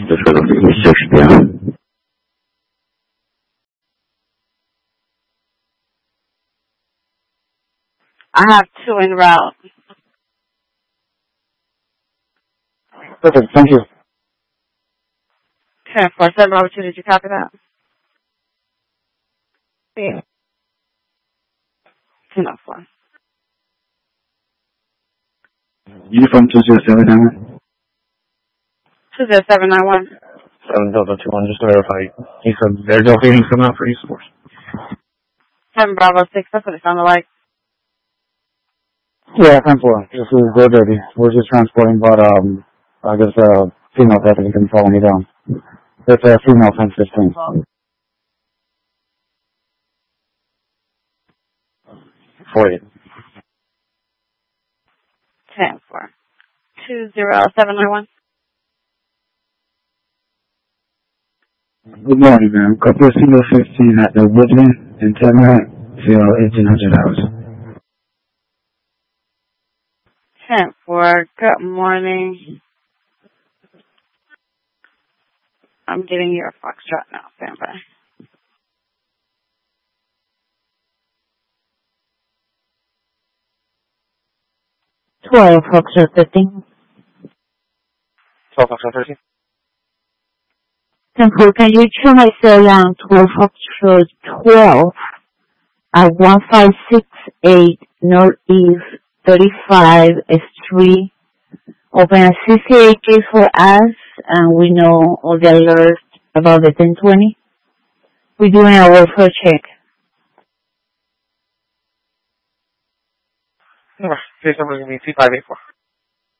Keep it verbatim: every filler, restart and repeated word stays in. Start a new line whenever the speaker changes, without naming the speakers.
This is going to be six down.
I have two en route.
Perfect, thank you.
ten four, seven over two, did you copy that? Yeah. ten oh four.
Uniform two zero seven nine one.
two zero seven nine one.
seven Delta two one, just to verify. He said their Delphinium's coming out for East Force.
seven Bravo six, that's what it sounded like.
Yeah, ten four. This is Go Dirty. We're just transporting, but, um, I guess, uh, female deputy can follow me down. It's a female ten fifteen. Forty.
ten four. two zero seven nine one.
Good morning, ma'am. Couple single fifteen at the Woodland in Tamarack, zero eighteen hundred hours.
ten four, good morning. I'm getting your Foxtrot now, stand by.
twelve, Foxtrot fifteen.
twelve Foxtrot thirteen.
ten four, can you check my cell on twelve Foxtrot twelve at one five six eight Northeast thirty-five Street? Open a C C A case for us, and we know all the alerts about the ten twenty. We're doing a welfare check.
Case number is going to be two five eight four.